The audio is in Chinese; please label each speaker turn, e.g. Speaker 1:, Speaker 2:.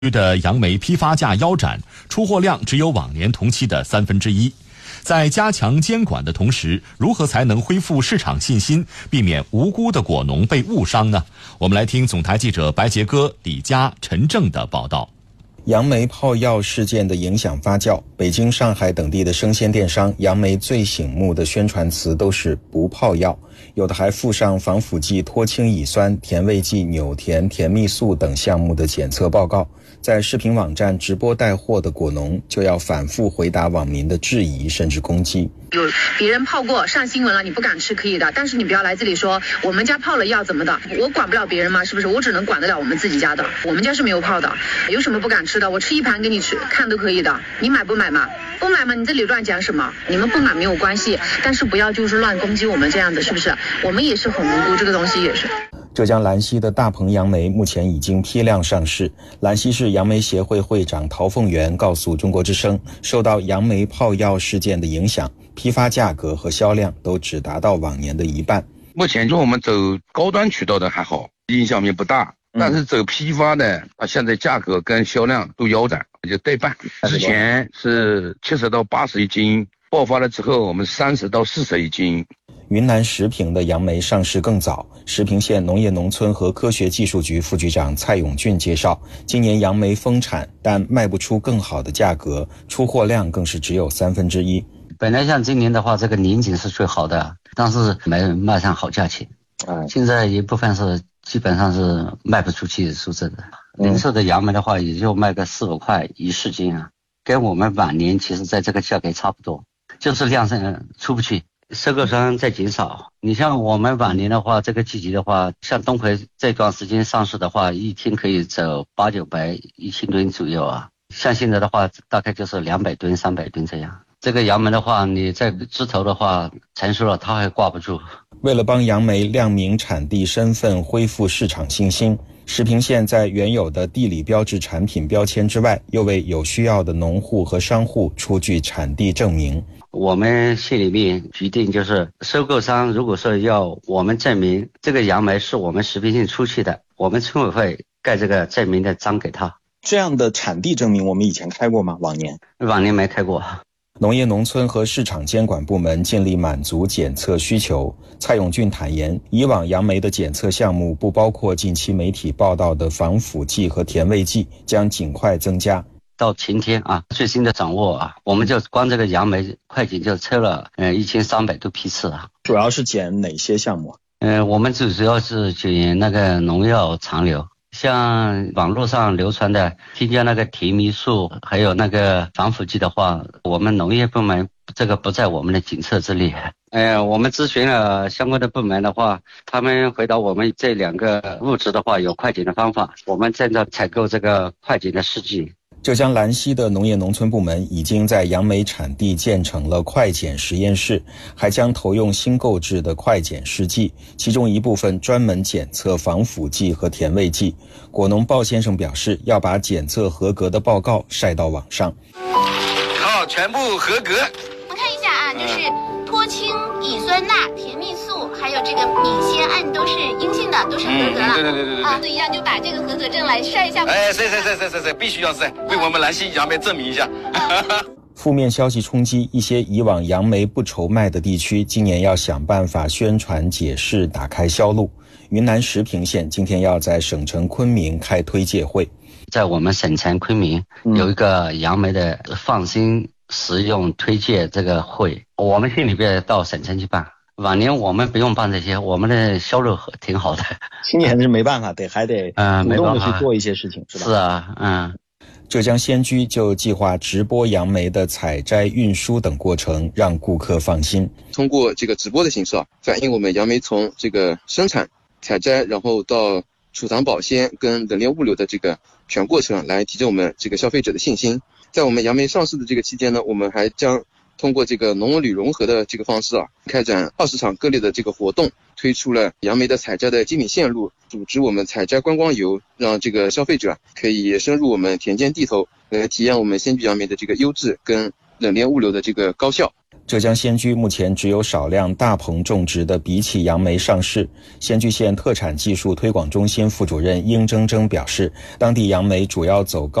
Speaker 1: 的杨梅批发价腰斩，出货量只有往年同期的1/3。在加强监管的同时，如何才能恢复市场信心，避免无辜的果农被误伤呢？我们来听总台记者白杰哥、李佳、陈正的报道。
Speaker 2: 杨梅泡药事件的影响发酵，北京、上海等地的生鲜电商杨梅最醒目的宣传词都是不泡药，有的还附上防腐剂脱氢乙酸、甜味剂纽甜、甜蜜素等项目的检测报告。在视频网站直播带货的果农就要反复回答网民的质疑甚至攻击。
Speaker 3: 有别人泡过上新闻了，你不敢吃可以的，但是你不要来这里说我们家泡了药怎么的，我管不了别人吗？是不是？我只能管得了我们自己家的，我们家是没有泡的，有什么不敢吃的？我吃一盘给你吃看都可以的，你买不买嘛？不买嘛，你这里乱讲什么？你们不买没有关系，但是不要就是乱攻击我们这样子，是不是？我们也是很无辜，这个东西也是。
Speaker 2: 浙江兰溪的大棚杨梅目前已经批量上市。兰溪市杨梅协会会长陶凤元告诉中国之声，受到杨梅泡药事件的影响，批发价格和销量都只达到往年的一半。
Speaker 4: 目前就我们走高端渠道的还好，影响面不大，但是走批发的现在价格跟销量都腰斩，就对半。之前是70到80一斤，爆发了之后我们30到40一斤。
Speaker 2: 云南石屏的杨梅上市更早，石屏县农业农村和科学技术局副局长蔡永俊介绍，今年杨梅丰产，但卖不出更好的价格，出货量更是只有1/3。
Speaker 5: 本来像今年的话，这个年景是最好的，但是没卖上好价钱。现在一部分是基本上是卖不出去，说真的。零售的杨梅的话，也就卖个4-5块1斤啊，跟我们往年其实在这个价格差不多，就是量上出不去。收购商在减少，你像我们往年的话，这个季节的话，像东培这段时间上市的话，一天可以走800-900-1000吨左右啊。像现在的话，大概就是200吨、300吨这样。这个杨梅的话，你在枝头的话成熟了，它还挂不住。
Speaker 2: 为了帮杨梅亮明产地身份，恢复市场信心，石屏县在原有的地理标志产品标签之外，又为有需要的农户和商户出具产地证明。
Speaker 5: 我们县里面决定，就是收购商如果说要我们证明这个杨梅是我们石屏县出去的，我们村委会盖这个证明的章给他。
Speaker 6: 这样的产地证明我们以前开过吗？往年没开过。
Speaker 2: 农业农村和市场监管部门尽力满足检测需求。蔡永俊坦言，以往杨梅的检测项目不包括近期媒体报道的防腐剂和甜味剂，将尽快增加。
Speaker 5: 到前天最新的掌握我们就光这个杨梅会检就抽了1300多批次
Speaker 6: 主要是检哪些项目？
Speaker 5: 我们主要是检那个农药残留，像网络上流传的添加那个甜蜜素还有那个防腐剂的话，我们农业部门这个不在我们的检测之列。我们咨询了相关的部门的话，他们回答我们这2个物质的话有快检的方法，我们正在采购这个快检的试剂。
Speaker 2: 浙江兰溪的农业农村部门已经在杨梅产地建成了快检实验室，还将投用新购置的快检试剂，其中一部分专门检测防腐剂和甜味剂。果农鲍先生表示，要把检测合格的报告晒到网上。
Speaker 4: 好，全部合格。
Speaker 7: 我看一下就是脱氢乙酸钠、甜蜜素还有这个丙酰胺都是阴性的，都是合格了。对，一样就把这个合格证来晒一下。
Speaker 4: 是，必须要晒，为我们兰溪杨梅证明一下。
Speaker 2: 负面消息冲击，一些以往杨梅不愁卖的地区，今年要想办法宣传解释，打开销路。云南石屏县今天要在省城昆明开推介会。
Speaker 5: 在我们省城昆明有一个杨梅的放心食用推介这个会，我们县里边到省城去办。往年我们不用办这些，我们的销路挺好的。
Speaker 6: 今年是没办法，还得主动的去做一些事情，是吧？
Speaker 5: 是啊，
Speaker 2: 浙江仙居就计划直播杨梅的采摘、运输等过程，让顾客放心。
Speaker 8: 通过这个直播的形式反映我们杨梅从这个生产、采摘，然后到储藏保鲜跟冷链物流的这个全过程，来提振我们这个消费者的信心。在我们杨梅上市的这个期间呢，我们还将通过这个农旅融合的这个方式开展20场各类的这个活动，推出了杨梅的采摘的精品线路，组织我们采摘观光游，让这个消费者可以深入我们田间地头，体验我们仙居杨梅的这个优质跟冷链物流的这个高效。
Speaker 2: 浙江仙居目前只有少量大棚种植的荸荠杨梅上市。仙居县特产技术推广中心副主任殷铮铮表示，当地杨梅主要走高